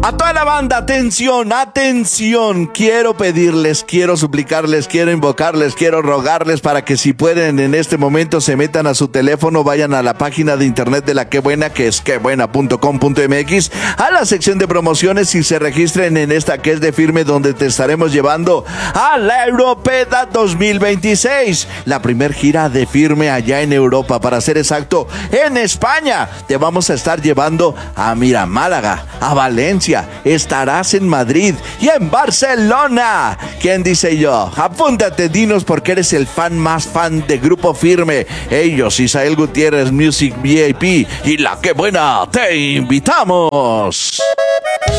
A toda la banda, atención, atención. Quiero pedirles, quiero suplicarles, quiero invocarles, quiero rogarles para que si pueden en este momento se metan a su teléfono, vayan a la página de internet de La Qué Buena, que es quebuena.com.mx, a la sección de promociones y se registren en esta que es de Firme, donde te estaremos llevando a la Europeda 2026, la primer gira de Firme allá en Europa, para ser exacto, en España. Te vamos a estar llevando a Málaga, a Valencia, estarás en Madrid y en Barcelona. ¿Quién dice yo? Apúntate, dinos por qué eres el fan más fan de Grupo Firme. Ellos, Isael Gutiérrez, Music VIP y La Qué Buena, te invitamos.